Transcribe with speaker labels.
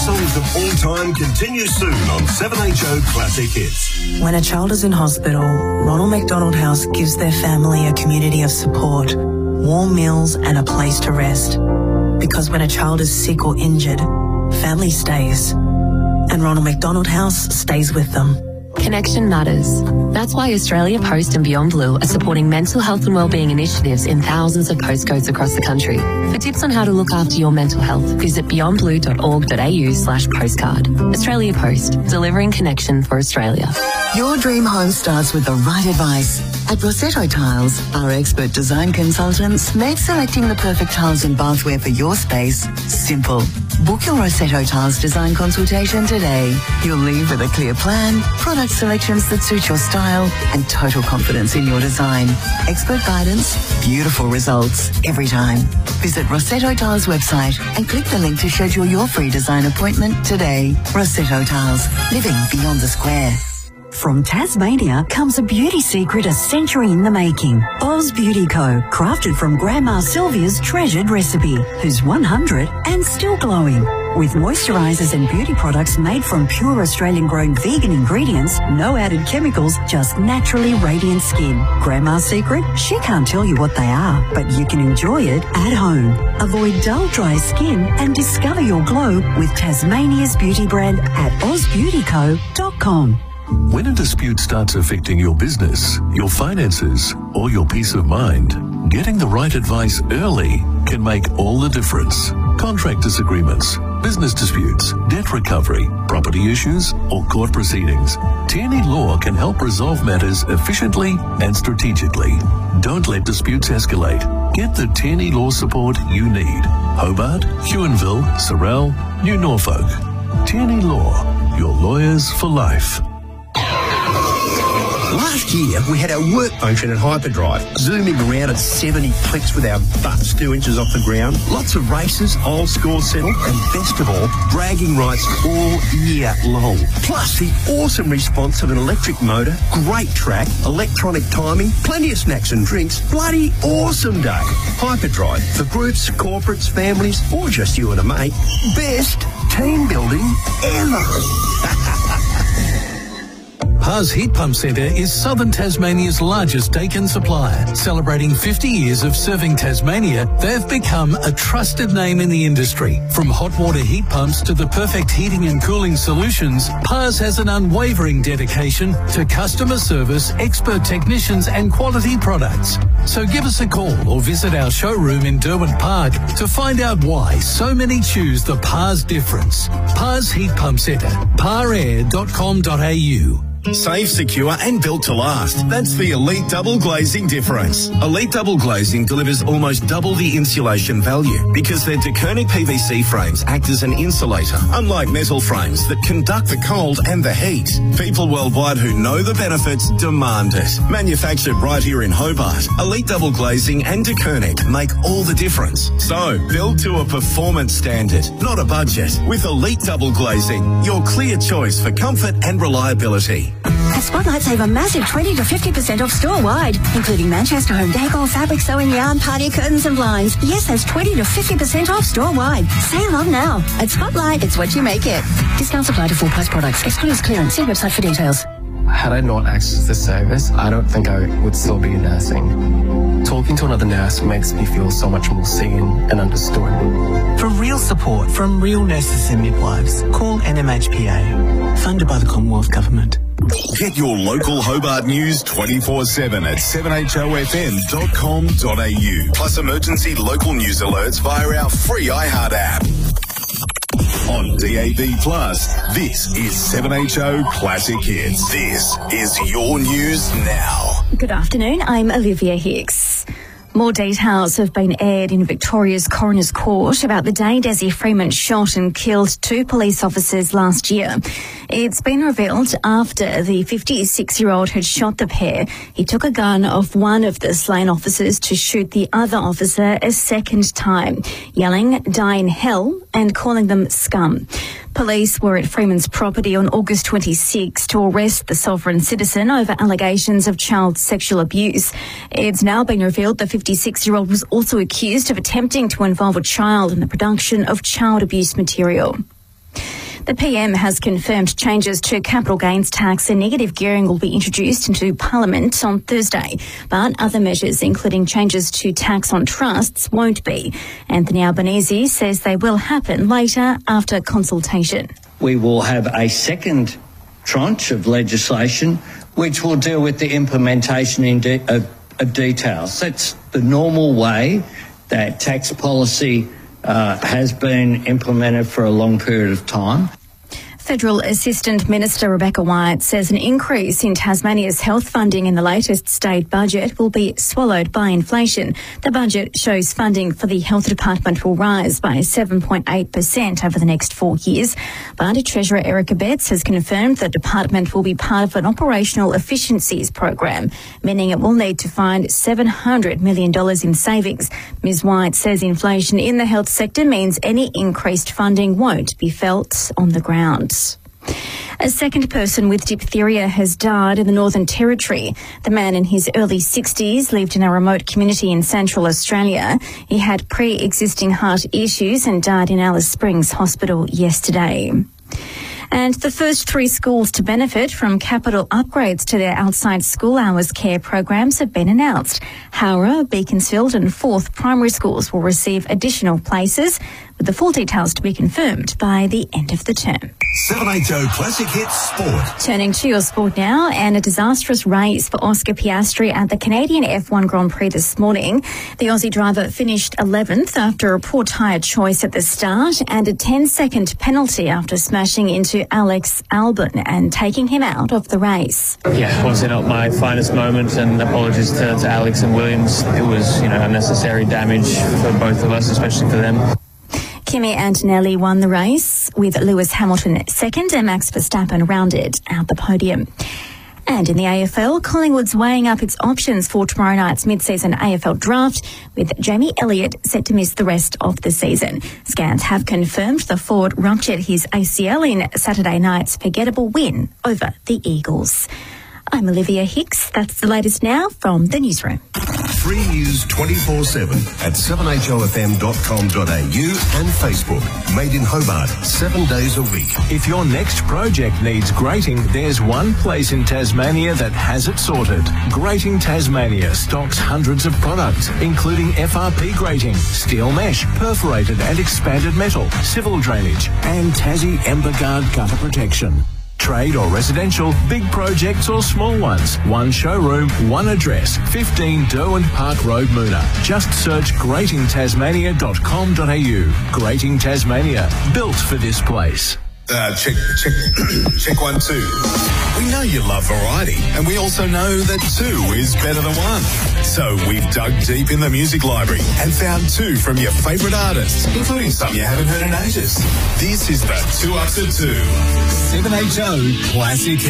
Speaker 1: best songs of all time continue soon on 7HO Classic Hits.
Speaker 2: When a child is in hospital, Ronald McDonald House gives their family a community of support, warm meals and a place to rest. Because when a child is sick or injured, family stays. And Ronald McDonald House stays with them.
Speaker 3: Connection matters. That's why Australia Post and Beyond Blue are supporting mental health and wellbeing initiatives in thousands of postcodes across the country. For tips on how to look after your mental health, visit beyondblue.org.au/postcard. Australia Post, delivering connection for Australia.
Speaker 4: Your dream home starts with the right advice. At Rossetto Tiles, our expert design consultants make selecting the perfect tiles and bathware for your space simple. Book your Rossetto Tiles design consultation today. You'll leave with a clear plan, product selections that suit your style, and total confidence in your design. Expert guidance, beautiful results every time. Visit Rossetto Tiles website and click the link to schedule your free design appointment today. Rossetto Tiles, living beyond the square.
Speaker 5: From Tasmania comes a beauty secret a century in the making. Oz Beauty Co. Crafted from Grandma Sylvia's treasured recipe, who's 100 and still glowing. With moisturisers and beauty products made from pure Australian-grown vegan ingredients, no added chemicals, just naturally radiant skin. Grandma's secret? She can't tell you what they are, but you can enjoy it at home. Avoid dull, dry skin and discover your glow with Tasmania's beauty brand at ozbeautyco.com.
Speaker 1: When a dispute starts affecting your business, your finances, or your peace of mind, getting the right advice early can make all the difference. Contract disagreements, business disputes, debt recovery, property issues, or court proceedings. Tierney Law can help resolve matters efficiently and strategically. Don't let disputes escalate. Get the Tierney Law support you need. Hobart, Huonville, Sorell, New Norfolk. Tierney Law, your lawyers for life.
Speaker 6: Last year, we had our work function at Hyperdrive, zooming around at 70 clicks with our butts 2 inches off the ground. Lots of races, all scores settled, and best of all, bragging rights all year long. Plus, the awesome response of an electric motor, great track, electronic timing, plenty of snacks and drinks. Bloody awesome day. Hyperdrive, for groups, corporates, families, or just you and a mate. Best team building ever.
Speaker 7: Pars Heat Pump Centre is Southern Tasmania's largest Daikin supplier. Celebrating 50 years of serving Tasmania, they've become a trusted name in the industry. From hot water heat pumps to the perfect heating and cooling solutions, Pars has an unwavering dedication to customer service, expert technicians and quality products. So give us a call or visit our showroom in Derwent Park to find out why so many choose the Pars difference. Pars Heat Pump Centre, parair.com.au.
Speaker 8: Safe, secure and built to last. That's the Elite Double Glazing difference. Elite Double Glazing delivers almost double the insulation value because their DeKernick PVC frames act as an insulator, unlike metal frames that conduct the cold and the heat. People worldwide who know the benefits demand it. Manufactured right here in Hobart, Elite Double Glazing and DeKernick make all the difference. So, build to a performance standard, not a budget. With Elite Double Glazing, your clear choice for comfort and reliability.
Speaker 9: At Spotlight, save a massive 20 to 50% off store-wide, including Manchester home decor, fabric sewing, yarn, party curtains and blinds. Yes, that's 20 to 50% off store-wide. Save on now. At Spotlight, it's what you make it. Discounts apply to full-price products. Excludes clearance. See website for details.
Speaker 10: Had I not accessed this service, I don't think I would still be nursing. Talking to another nurse makes me feel so much more seen and understood.
Speaker 11: For real support from real nurses and midwives, call NMHPA, funded by the Commonwealth Government.
Speaker 8: Get your local Hobart news 24/7 at 7HOFM.com.au. Plus emergency local news alerts via our free iHeart app. On DAB+, this is 7HO Classic Hits. This is your news now.
Speaker 12: Good afternoon, I'm Olivia Hicks. More details have been aired in Victoria's Coroner's Court about the day Desi Freeman shot and killed 2 police officers last year. It's been revealed after the 56-year-old had shot the pair, he took a gun off one of the slain officers to shoot the other officer a second time, yelling, "Die in hell," and calling them scum. Police were at Freeman's property on August 26 to arrest the sovereign citizen over allegations of child sexual abuse. It's now been revealed the 56-year-old was also accused of attempting to involve a child in the production of child abuse material. The PM has confirmed changes to capital gains tax and negative gearing will be introduced into Parliament on Thursday, but other measures, including changes to tax on trusts, won't be. Anthony Albanese says they will happen later after consultation.
Speaker 13: We will have a second tranche of legislation which will deal with the implementation of details. That's the normal way that tax policy has been implemented for a long period of time.
Speaker 12: Federal Assistant Minister Rebecca Wyatt says an increase in Tasmania's health funding in the latest state budget will be swallowed by inflation. The budget shows funding for the health department will rise by 7.8% over the next 4 years. But Treasurer Erica Betts has confirmed the department will be part of an operational efficiencies program, meaning it will need to find $700 million in savings. Ms Wyatt says inflation in the health sector means any increased funding won't be felt on the ground. A second person with diphtheria has died in the Northern Territory. The man in his early 60s lived in a remote community in Central Australia. He had pre-existing heart issues and died in Alice Springs Hospital yesterday. And the first 3 schools to benefit from capital upgrades to their outside school hours care programs have been announced. Howrah, Beaconsfield and Forth primary schools will receive additional places, with the full details to be confirmed by the end of the term.
Speaker 14: 780 Classic Hits Sport.
Speaker 12: Turning to your sport now, and a disastrous race for Oscar Piastri at the Canadian F1 Grand Prix this morning. The Aussie driver finished 11th after a poor tyre choice at the start and a 10-second penalty after smashing into Alex Albon and taking him out of the race.
Speaker 15: Yeah, obviously not my finest moment, and apologies to Alex and Williams. It was, unnecessary damage for both of us, especially for them.
Speaker 12: Kimi Antonelli won the race, with Lewis Hamilton second and Max Verstappen rounded out the podium. And in the AFL, Collingwood's weighing up its options for tomorrow night's mid-season AFL draft, with Jamie Elliott set to miss the rest of the season. Scans have confirmed the forward ruptured his ACL in Saturday night's forgettable win over the Eagles. I'm Olivia Hicks. That's the latest now from the newsroom.
Speaker 14: 3 News 24/7 at 7hofm.com.au and Facebook. Made in Hobart, 7 days a week.
Speaker 7: If your next project needs grating, there's one place in Tasmania that has it sorted. Grating Tasmania stocks hundreds of products, including FRP grating, steel mesh, perforated and expanded metal, civil drainage, and Tassie Emberguard gutter protection. Trade or residential, big projects or small ones. One showroom, one address, 15 Derwent Park Road, Moona. Just search gratingtasmania.com.au. Grating Tasmania, built for this place.
Speaker 14: Check 1 2. We know you love variety, and we also know that 2 is better than 1. So we've dug deep in the music library and found 2 from your favourite artists, including some you haven't heard in ages. This is the 2 Up to 2. 7HO Classic